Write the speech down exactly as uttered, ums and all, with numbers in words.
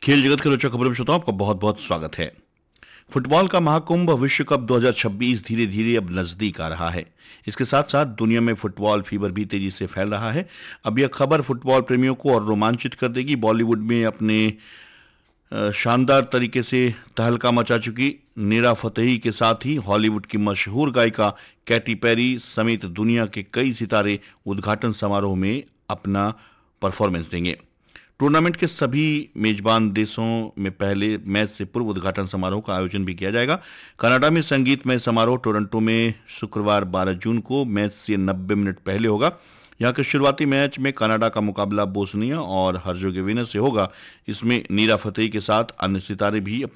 खेल जगत के रोचक खबरों में श्रोताओं आपका बहुत बहुत स्वागत है। फुटबॉल का महाकुंभ विश्व कप दो हज़ार छब्बीस धीरे धीरे अब नजदीक आ रहा है। इसके साथ साथ दुनिया में फुटबॉल फीवर भी तेजी से फैल रहा है। अब यह खबर फुटबॉल प्रेमियों को और रोमांचित कर देगी। बॉलीवुड में अपने अ, शानदार तरीके से तहलका मचा चुकी नीरा फतेही के साथ ही हॉलीवुड की मशहूर गायिका कैटी पेरी समेत दुनिया के कई सितारे उद्घाटन समारोह में अपना परफॉर्मेंस देंगे। टूर्नामेंट के सभी मेजबान देशों में पहले मैच से पूर्व उद्घाटन समारोह का आयोजन भी किया जाएगा। कनाडा में संगीतमय समारोह टोरंटो में शुक्रवार बारह जून को मैच से नब्बे मिनट पहले होगा। यहाँ के शुरुआती मैच में कनाडा का मुकाबला बोस्निया और हर्जोगोविना से होगा। इसमें नीरा फतेही के साथ अन्य सितारे भी